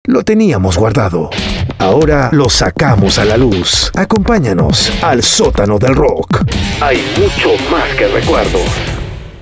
Lo teníamos guardado. Ahora lo sacamos a la luz. Acompáñanos al sótano del rock. Hay mucho más que recuerdos.